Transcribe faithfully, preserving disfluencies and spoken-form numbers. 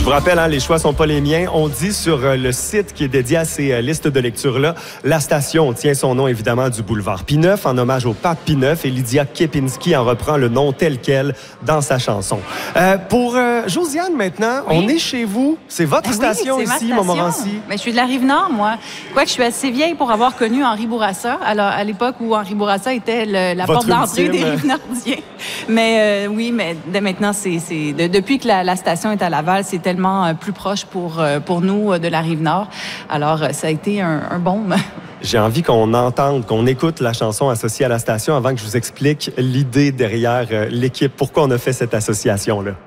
vous rappelle, hein, les choix sont pas les miens. On dit sur euh, le site qui est dédié à ces euh, listes de lecture-là, la station tient son nom évidemment du boulevard Pineuf en hommage au pape Pie neuf et Lydia Kepinski en reprend le nom tel quel dans sa chanson. Euh, pour euh, Josiane maintenant, oui. on est chez vous. C'est votre Ben station oui, ici, ma Montmorency. Ben, je suis de la Rive-Nord, moi. Quoique je suis assez vieille pour avoir connu Henri Bourassa, alors, à l'époque où Henri Bourassa était le, la votre porte d'entrée ultime. des Rive-Nordiens. Mais euh, oui, mais de maintenant, c'est, c'est de, depuis que la, la station est à Laval, c'est tellement euh, plus proche pour, euh, pour nous euh, de la Rive-Nord. Alors, euh, ça a été un, un bon... J'ai envie qu'on entende, qu'on écoute la chanson associée à la station avant que je vous explique l'idée derrière euh, l'équipe, pourquoi on a fait cette association-là.